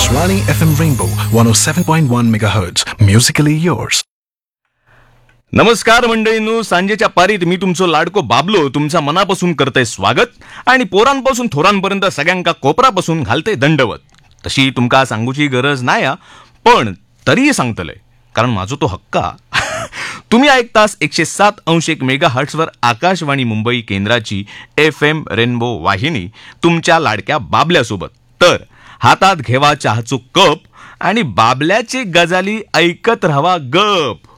Akashvani FM Rainbow 107.1 MHz. Musically yours. नमस्कार मंडळींनो, सांजेच्या पारीत मी तुमचं लाडको बाबलो तुमच्या मनापासून करतय स्वागत आणि पोरांपासून थोरांपर्यंत सगळ्यांका कोपरापासून घालते दंडवत. तशी तुमका सांगूची गरज नाही पण तरीही सांगतलंय कारण माझो तो हक्का. तुम्ही ऐकतास 107.1 MHz वर आकाशवाणी मुंबई केंद्राची FM रेनबो वाहिनी तुमच्या लाडक्या बाबल्यासोबत. तर हातात घेवा चहाचो कप आणि बाबल्याची गजाली ऐकत राहावा गप.